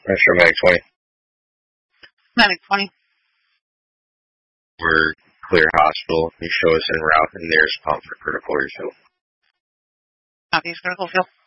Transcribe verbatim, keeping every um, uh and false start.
Metro Medic twenty. Medic twenty. We're clear hospital. You show us en route and nearest pump for critical refill. Copy, critical field.